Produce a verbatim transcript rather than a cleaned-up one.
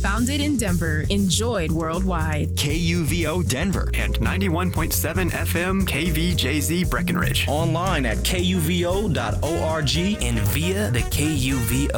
Founded in Denver, enjoyed worldwide. K U V O Denver and ninety-one point seven F M K V J Z Breckenridge. Online at K U V O dot org and via the K U V O